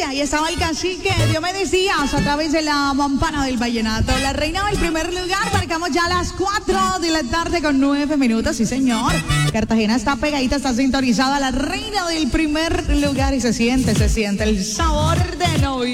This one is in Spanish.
ahí estaba el cacique, Diomedes Díaz, a través de la mampana del vallenato. La reina del primer lugar, marcamos ya las 4 de la tarde con 9 minutos, sí señor. Cartagena está pegadita, está sintonizada, la reina del primer lugar y se siente el sabor de noviembre.